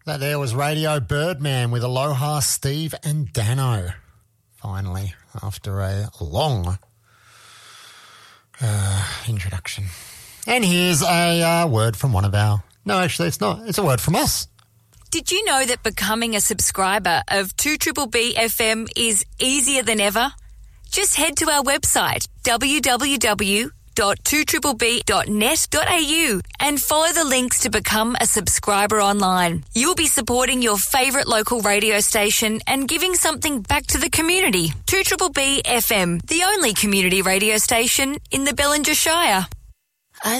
That there was Radio Birdman with Aloha, Steve and Dano. Finally, after a long introduction. And here's a word from one of our... No, actually, it's not. It's a word from us. Did you know that becoming a subscriber of 2BBB FM is easier than ever? Just head to our website, www.2BBB.net.au and follow the links to become a subscriber online. You'll be supporting your favourite local radio station and giving something back to the community. 2BBB FM, the only community radio station in the Bellinger Shire.